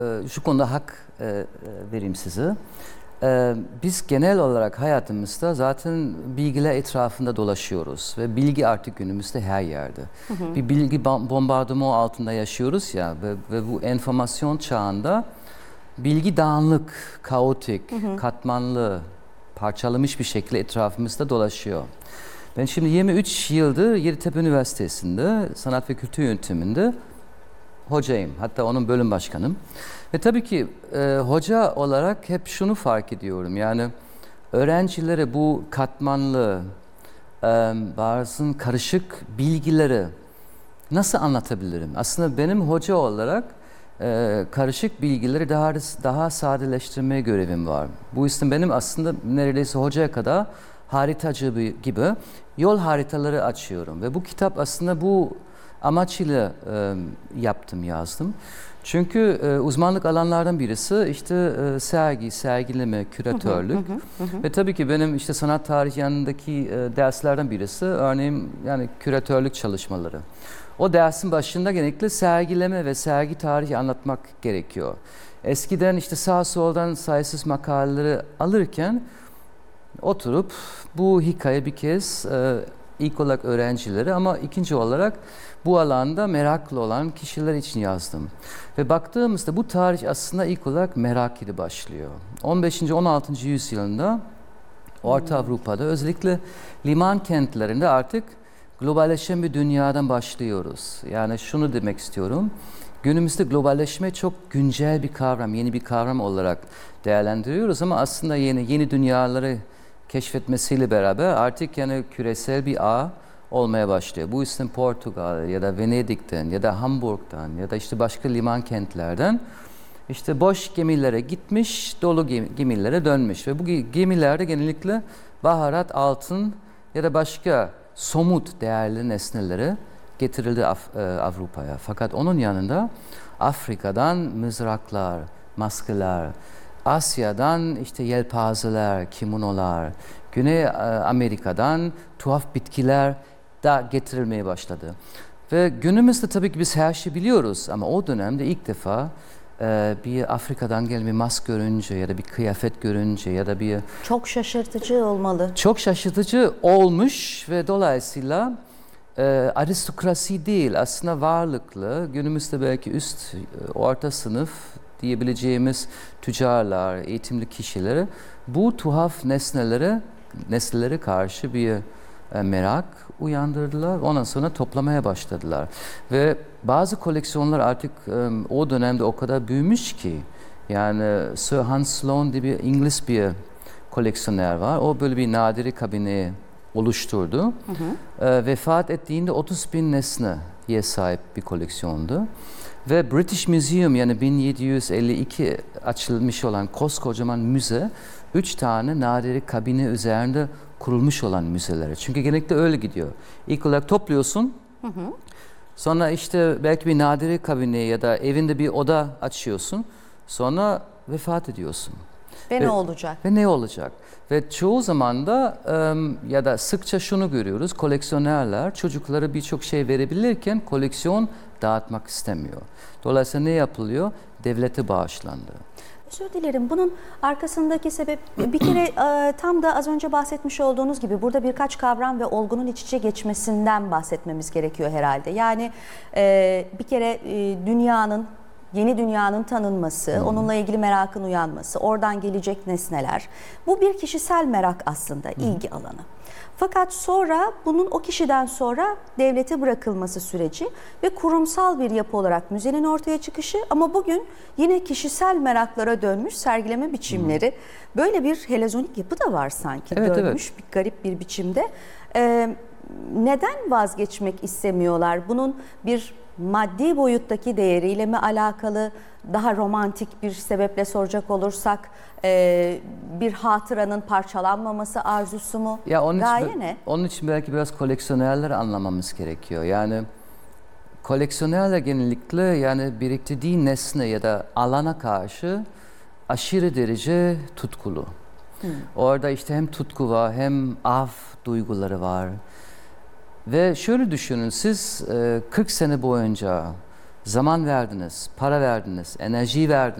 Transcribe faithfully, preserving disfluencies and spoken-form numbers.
Ee, Şu konuda hak e, e, vereyim size. Ee, Biz genel olarak hayatımızda zaten bilgiler etrafında dolaşıyoruz ve bilgi artık günümüzde her yerde. Hı hı. Bir bilgi bom- bombardımanı altında yaşıyoruz ya ve, ve bu enformasyon çağında bilgi dağınık, kaotik, hı hı. katmanlı, parçalamış bir şekilde etrafımızda dolaşıyor. Ben şimdi yirmi üç yıldır Yeditepe Üniversitesi'nde sanat ve kültür yönetiminde hocayım. Hatta onun bölüm başkanım. Ve tabii ki e, hoca olarak hep şunu fark ediyorum. Yani öğrencilere bu katmanlı, e, bazı karışık bilgileri nasıl anlatabilirim? Aslında benim hoca olarak e, karışık bilgileri daha daha sadeleştirmeye görevim var. Bu yüzden benim aslında neredeyse hocaya kadar haritacı gibi yol haritaları açıyorum. Ve bu kitap aslında bu amaçla e, yaptım, yazdım. Çünkü e, uzmanlık alanlardan birisi işte e, sergi, sergileme, küratörlük. Hı hı, hı hı. Ve tabii ki benim işte sanat tarihi yanındaki e, derslerden birisi örneğin yani küratörlük çalışmaları. O dersin başında genellikle sergileme ve sergi tarihi anlatmak gerekiyor. Eskiden işte sağ soldan sayısız makaleleri alırken oturup bu hikaye bir kez e, ilk olarak öğrencileri ama ikinci olarak bu alanda meraklı olan kişiler için yazdım. Ve baktığımızda bu tarih aslında ilk olarak merak ile başlıyor. on beşinci on altıncı yüzyılında Orta hmm. Avrupa'da özellikle liman kentlerinde artık globalleşen bir dünyadan başlıyoruz. Yani şunu demek istiyorum. Günümüzde globalleşme çok güncel bir kavram, yeni bir kavram olarak değerlendiriyoruz ama aslında yeni yeni dünyaları keşfetmesiyle beraber artık yani küresel bir ağ olmaya başlıyor. Bu yüzden Portugal ya da Venedik'ten ya da Hamburg'dan ya da işte başka liman kentlerden işte boş gemilere gitmiş, dolu gemilere dönmüş ve bu gemilerde genellikle baharat, altın ya da başka somut değerli nesneleri getirildi Af- Avrupa'ya. Fakat onun yanında Afrika'dan mızraklar, maskeler, Asya'dan işte yelpazeler, kimonolar, Güney Amerika'dan tuhaf bitkiler da getirilmeye başladı. Ve günümüzde tabii ki biz her şeyi biliyoruz ama o dönemde ilk defa e, bir Afrika'dan gelen bir maske görünce ya da bir kıyafet görünce ya da bir... Çok şaşırtıcı olmalı. Çok şaşırtıcı olmuş ve dolayısıyla e, aristokrasi değil aslında varlıklı, günümüzde belki üst orta sınıf diyebileceğimiz tüccarlar, eğitimli kişileri bu tuhaf nesnelere nesnelere karşı bir e, merak uyandırdılar. Ondan sonra toplamaya başladılar. Ve bazı koleksiyonlar artık e, o dönemde o kadar büyümüş ki yani Sir Hans Sloane diye bir İngiliz bir koleksiyoner var. O böyle bir nadiri kabine oluşturdu. Hı hı. E, vefat ettiğinde otuz bin nesneye sahip bir koleksiyondu. Ve British Museum yani bin yedi yüz elli iki açılmış olan koskocaman müze üç tane nadiri kabine üzerinde kurulmuş olan müzeleri. Çünkü genellikle öyle gidiyor. İlk olarak topluyorsun. Hı hı. Sonra işte belki bir nadiri kabine ya da evinde bir oda açıyorsun. Sonra vefat ediyorsun. Ve, ve ne olacak? Ve ne olacak? Ve çoğu zaman da um, ya da sıkça şunu görüyoruz. Koleksiyonerler çocuklara birçok şey verebilirken koleksiyon dağıtmak istemiyor. Dolayısıyla ne yapılıyor? Devlete bağışlandı. Özür dilerim. Bunun arkasındaki sebep bir kere e, tam da az önce bahsetmiş olduğunuz gibi burada birkaç kavram ve olgunun iç içe geçmesinden bahsetmemiz gerekiyor herhalde. Yani e, bir kere e, dünyanın, yeni dünyanın tanınması, hmm. onunla ilgili merakın uyanması, oradan gelecek nesneler. Bu bir kişisel merak aslında, hmm. ilgi alanı. Fakat sonra bunun o kişiden sonra devlete bırakılması süreci ve kurumsal bir yapı olarak müzenin ortaya çıkışı ama bugün yine kişisel meraklara dönmüş sergileme biçimleri. Hmm. Böyle bir helezonik yapı da var sanki, evet, dönmüş evet. bir garip bir biçimde. Ee, neden vazgeçmek istemiyorlar? Bunun bir maddi boyuttaki değeriyle mi alakalı, daha romantik bir sebeple soracak olursak e, bir hatıranın parçalanmaması arzusu mu? Ya onun Gaye için, ne? Onun için belki biraz koleksiyonerleri anlamamız gerekiyor. Yani koleksiyonerler genellikle yani biriktirdiği nesne ya da alana karşı aşırı derece tutkulu. Hmm. Orada işte hem tutku var hem av duyguları var. Ve şöyle düşünün, siz kırk sene boyunca zaman verdiniz, para verdiniz, enerji verdiniz.